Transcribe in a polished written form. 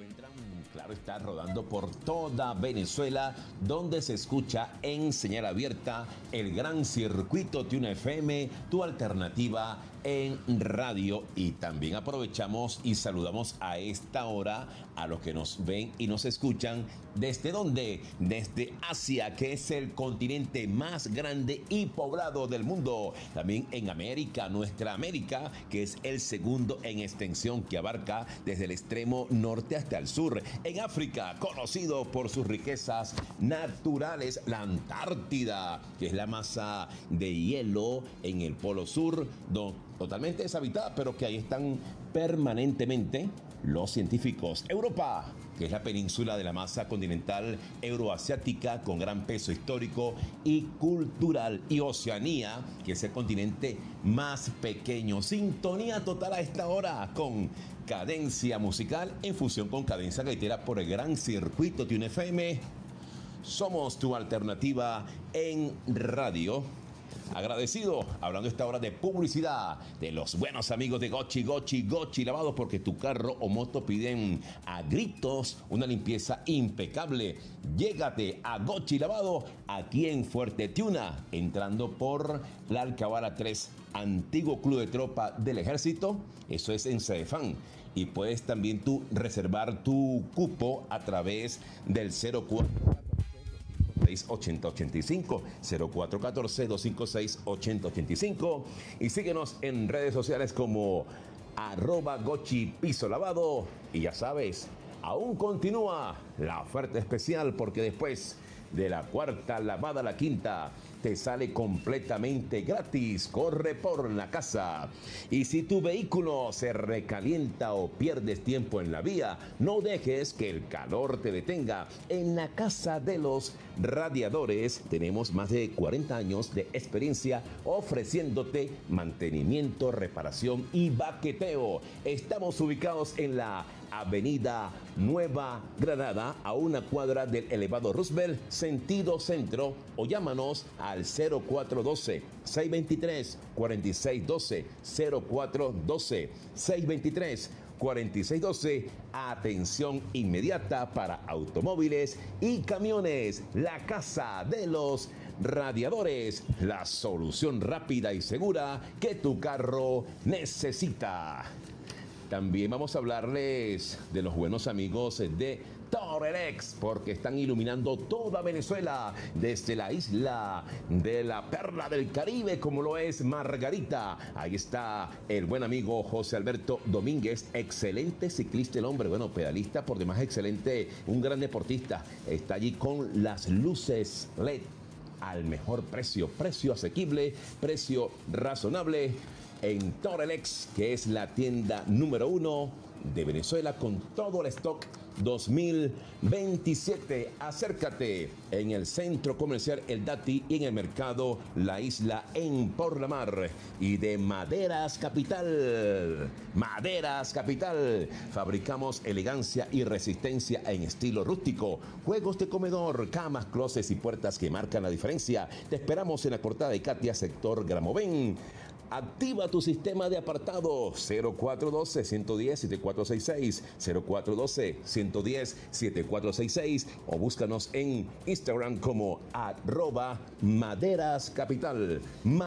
encuentran, claro, está rodando por toda Venezuela, donde se escucha en señal abierta el gran circuito Tuna FM, tu alternativa en radio. Y también aprovechamos y saludamos a esta hora a los que nos ven y nos escuchan. ¿Desde dónde? Desde Asia, que es el continente más grande y poblado del mundo. También en América, nuestra América, que es el segundo en extensión, que abarca desde el extremo norte hasta el sur. En África, conocido por sus riquezas naturales, la Antártida, que es la masa de hielo en el polo sur, totalmente deshabitada, pero que ahí están permanentemente los científicos. Europa, que es la península de la masa continental euroasiática con gran peso histórico y cultural. Y Oceanía, que es el continente más pequeño. Sintonía total a esta hora con cadencia musical en fusión con cadencia gaitera por el gran circuito Tuna FM. Somos tu alternativa en radio. Agradecido, hablando esta hora de publicidad, de los buenos amigos de Gochi Lavados, porque tu carro o moto piden a gritos una limpieza impecable. Llégate a Gochi Lavado, aquí en Fuerte Tiuna, entrando por la Alcabala 3, antiguo club de tropa del ejército. Eso es en Cedefán. Y puedes también tú reservar tu cupo a través del 0414-256-8085, 0414-256-8085, y síguenos en redes sociales como @GochiPisoLavado. Y ya sabes, aún continúa la oferta especial, porque después de la cuarta lavada a la quinta te sale completamente gratis. Corre por la casa. Y si tu vehículo se recalienta o pierdes tiempo en la vía, no dejes que el calor te detenga. En la Casa de los Radiadores tenemos más de 40 años de experiencia ofreciéndote mantenimiento, reparación y baqueteo. Estamos ubicados en la Avenida Nueva Granada, a una cuadra del elevado Roosevelt, sentido centro, o llámanos al 0412-623-4612, 0412-623-4612. Atención inmediata para automóviles y camiones. La Casa de los Radiadores, la solución rápida y segura que tu carro necesita. También vamos a hablarles de los buenos amigos de Torelex, porque están iluminando toda Venezuela, desde la isla de la Perla del Caribe, como lo es Margarita. Ahí está el buen amigo José Alberto Domínguez, excelente ciclista el hombre, bueno, pedalista por demás excelente, un gran deportista. Está allí con las luces LED al mejor precio, precio asequible, precio razonable, en Torelex, que es la tienda número 1 de Venezuela con todo el stock 2027. Acércate en el centro comercial El Dati y en el mercado La Isla en Por la Mar. Y de Maderas Capital. Maderas Capital. Fabricamos elegancia y resistencia en estilo rústico. Juegos de comedor, camas, closets y puertas que marcan la diferencia. Te esperamos en la Cortada de Katia, sector Gramovén. Activa tu sistema de apartado 0412-110-7466, 0412-110-7466, o búscanos en Instagram como @maderascapital.